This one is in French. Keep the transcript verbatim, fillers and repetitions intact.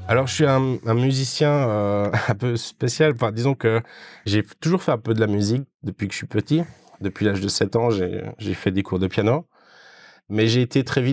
Alors, je suis un un musicien, heu, un peu spécial. Enfin, disons que j'ai f toujours fait un peu de la musique depuis que je suis petit. Depuis l'âge de sept ans, j'ai j'ai fait des cours de piano, mais j'ai été très vite